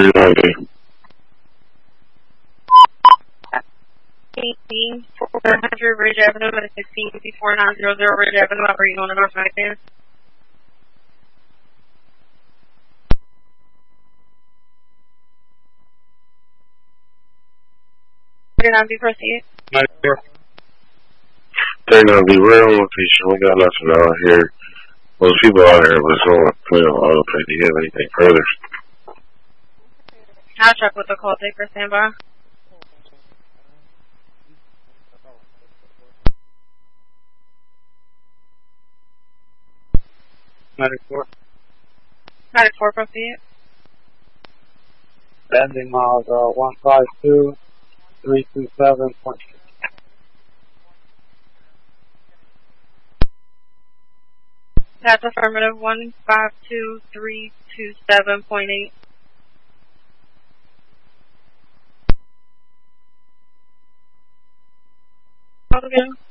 390. 400 Ridge Avenue at 1654-900 Ridge Avenue, operating on the north side there. Proceed. 390, we're on location. We got nothing out here. Well, there's people out here, but it's on auto pay. Do you have anything further? I'll check with the call taker, standby. Medic 4, proceed. Landing miles 152.327. That's affirmative, 152.327.8. Again.